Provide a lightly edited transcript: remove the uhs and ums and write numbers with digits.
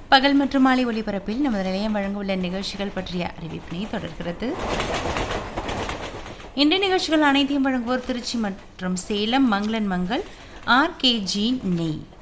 பகல் மற்றும் மாலை ஒலிபரப்பில் நமது நிலையம் வழங்கவுள்ள நிகழ்ச்சிகள் பற்றிய அறிவிப்பினை தொடர்கிறது. இன்றைய நிகழ்ச்சிகள் அனைத்தையும் வழங்குவோர் திருச்சி மற்றும் சேலம் மங்களன் மங்கள் RKG நெய்.